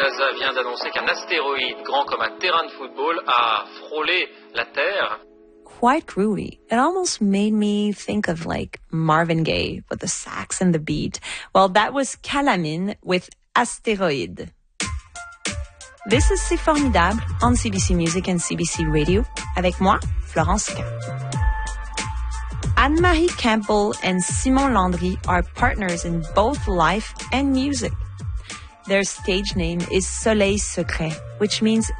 NASA vient d'annoncer qu'un astéroïde grand comme un terrain de football a frôlé la Terre. Quite groovy. It almost made me think of like Marvin Gaye with the sax and the beat. Well, that was Calamine with Astéroïde. This is C'est Formidable on CBC Music and CBC Radio avec moi, Florence K. Anne-Marie Campbell and Simon Landry are partners in both life and music. Their stage name is Soleil Secret, which means